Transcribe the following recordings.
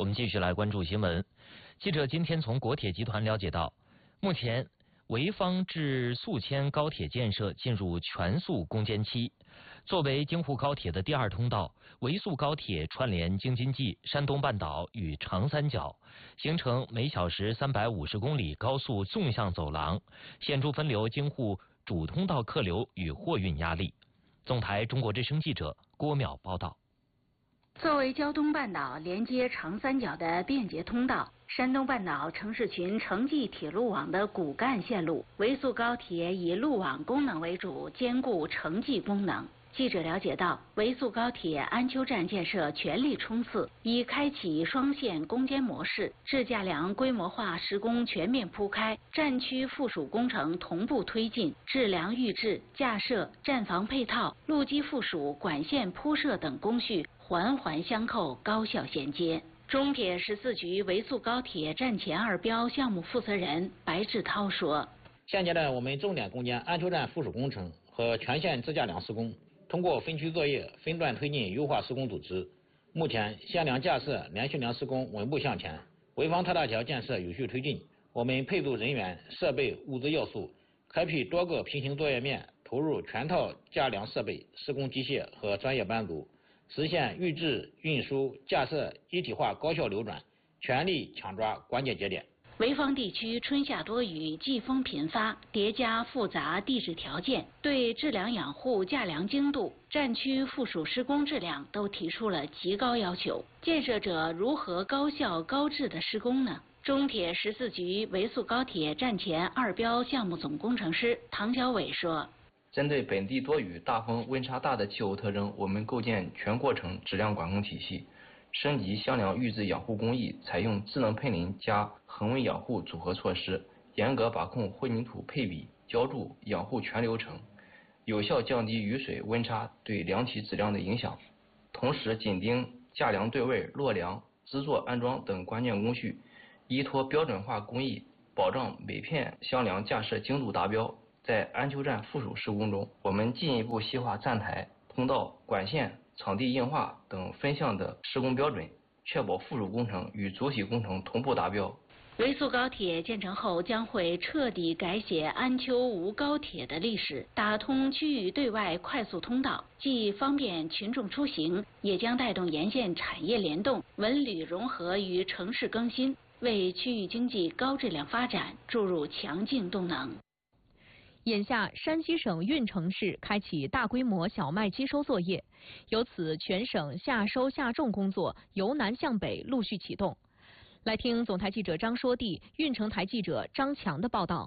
我们继续来关注新闻。记者今天从国铁集团了解到，目前潍坊至宿迁高铁建设进入全速攻坚期。作为京沪高铁的第二通道，潍宿高铁串联京津冀、山东半岛与长三角，形成每小时350公里高速纵向走廊，显著分流京沪主通道客流与货运压力。总台中国之声记者郭淼报道。 作为胶东半岛连接长三角的便捷通道，山东半岛城市群城际铁路网的骨干线路，潍宿高铁以路网功能为主，兼顾城际功能。记者了解到，潍宿高铁安丘站建设全力冲刺，已开启双线攻坚模式，自架梁规模化施工全面铺开，站区附属工程同步推进，制梁预制、架设、站房配套、路基附属、管线铺设等工序环环相扣，高效衔接。中铁14局潍宿高铁站前二标项目负责人白志涛说：“ 现阶段我们重点攻坚安丘站附属工程和全线自架梁施工。通过分区作业、分段推进，优化施工组织。目前，线梁架设、连续梁施工稳步向前，潍坊特大桥建设有序推进。我们配组人员、设备、物资要素，开辟多个平行作业面，投入全套架梁设备、施工机械和专业班组，实现预制、运输、架设一体化高效流转，全力抢抓关键节点。” 潍坊地区春夏多雨，季风频发，叠加复杂地质条件，对制梁养护、架梁精度、站区附属施工质量都提出了极高要求。建设者如何高效高质的施工呢？中铁14局潍宿高铁站前二标项目总工程师唐小伟说：“ 针对本地多雨、大风、温差大的气候特征，我们构建全过程质量管控体系。升级箱梁预制养护工艺，采用智能喷淋加恒温养护组合措施，严格把控混凝土配比、浇筑、养护全流程，有效降低雨水、温差对梁体质量的影响。同时，紧盯架梁对位、落梁、支座安装等关键工序，依托标准化工艺，保障每片箱梁架设精度达标。在安丘站附属施工中，我们进一步细化站台、通道、管线、场地硬化等分项的施工标准，确保附属工程与主体工程同步达标。” 潍宿高铁建成后，将会彻底改写安丘无高铁的历史，打通区域对外快速通道，既方便群众出行，也将带动沿线产业联动、文旅融合与城市更新，为区域经济高质量发展注入强劲动能。 眼下，山西省运城市开启大规模小麦机收作业，由此全省夏收夏种工作由南向北陆续启动。来听总台记者张说娣、运城台记者张强的报道。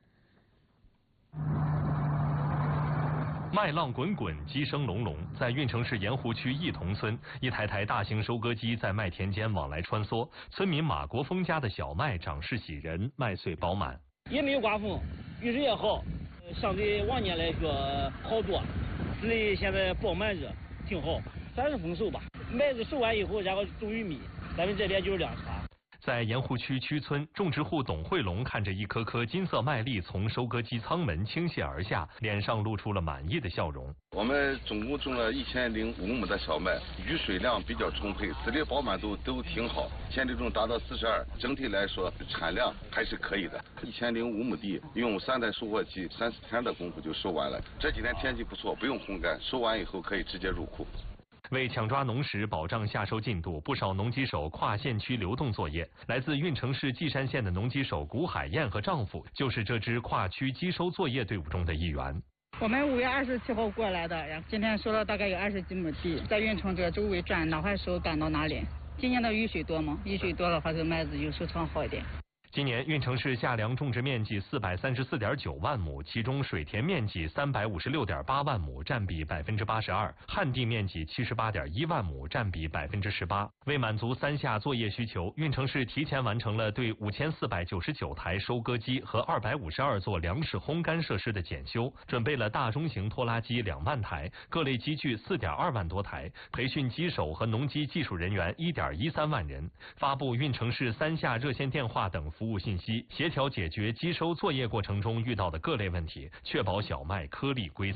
麦浪滚滚，鸡声隆隆，在运城市盐湖区义同村，一台台大型收割机在麦田间往来穿梭，村民马国峰家的小麦长势喜人，麦穗饱满。 也没有刮风，雨质也好，相对往年来说好多。这里现在包麦子挺好，算是丰收吧。麦子收完以后，然后种玉米，咱们这边就是凉茶。 在盐湖区区村，种植户董慧龙看着一颗颗金色麦粒从收割机舱门倾泻而下，脸上露出了满意的笑容。 我们总共种了1005亩的小麦，雨水量比较充沛，籽粒饱满度都挺好，前体重达到42，整体来说产量还是可以的。1005亩地用3台收获机30天的功夫就收完了。这几天天气不错，不用烘干，收完以后可以直接入库。 为抢抓农时，保障夏收进度，不少农机手跨县区流动作业。来自运城市稷山县的农机手谷海燕和丈夫，就是这支跨区机收作业队伍中的一员。 我们5月27号过来的，然后今天收了大概有20几亩地，在运城这周围转，哪块收赶到哪里。今年的雨水多吗？雨水多的话，这麦子有收成好一点。 今年运城市夏粮种植面积434.9万亩，其中水田面积356.8万亩，占比82%；旱地面积78.1万亩，占比18%。为满足3夏作业需求，运城市提前完成了对5499台收割机和252座粮食烘干设施的检修，准备了大中型拖拉机2万台，各类机具4.2万多台，培训机手和农机技术人员1.13万人，发布运城市3夏热线电话等服务信息，协调解决机收作业过程中遇到的各类问题，确保小麦颗粒归仓。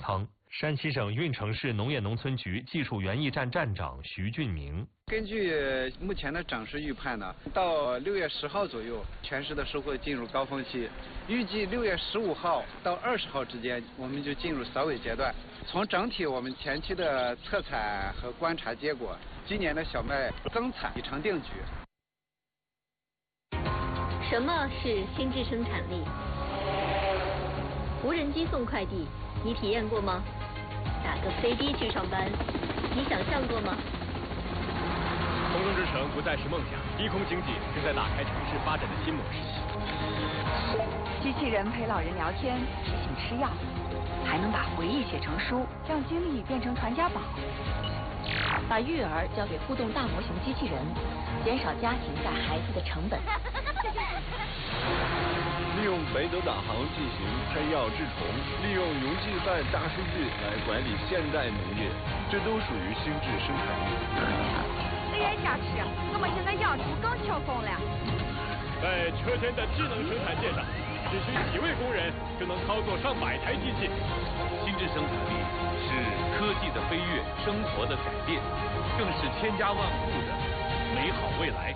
山西省运城市农业农村局技术园艺站站长徐俊明： 根据目前的涨势预判呢，到6月10号左右，全市的收获进入高峰期。预计6月15号到20号之间，我们就进入扫尾阶段。从整体我们前期的测采和观察结果，今年的小麦增产已成定局。 什么是心智生产力？无人机送快递，你体验过吗？打个飞的去上班，你想象过吗？ 空中之城不再是梦想，低空经济正在打开城市发展的新模式。 机器人陪老人聊天，提醒吃药，还能把回忆写成书，让经历变成传家宝。把育儿交给互动大模型机器人，减少家庭带孩子的成本。 利用北斗导航进行喷药治虫，利用云计算大数据来管理现代农业，这都属于心智生产力。 这也想吃，我们现在养猪更轻松了。 在车间的智能生产线上，只需几位工人就能操作上100台机器。 心智生产力是科技的飞跃，生活的改变，更是千家万户的美好未来。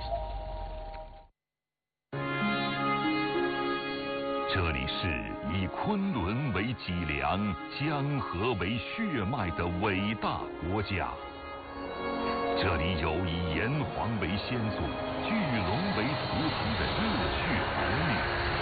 这里是以昆仑为脊梁、江河为血脉的伟大国家。这里有以炎黄为先祖、巨龙为图腾的热血儿女。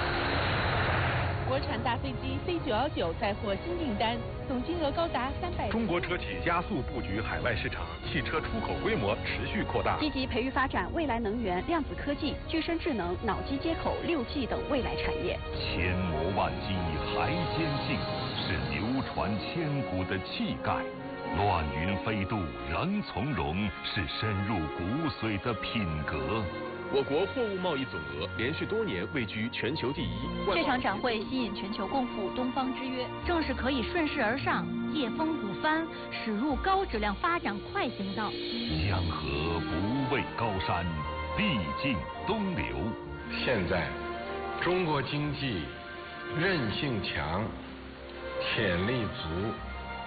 国产大飞机C919载获新订单，总金额高达300。 中国车企加速布局海外市场，汽车出口规模持续扩大。 积极培育发展未来能源、量子科技、具身智能、脑机接口、6G 等未来产业。 千磨万击还坚劲，是流传千古的气概。乱云飞渡仍从容，是深入骨髓的品格。 我国货物贸易总额连续多年位居全球第一。 这场展会吸引全球共赴东方之约，正是可以顺势而上，借风鼓帆，驶入高质量发展快行道。 江河不畏高山，必尽东流。 现在，中国经济韧性强，潜力足。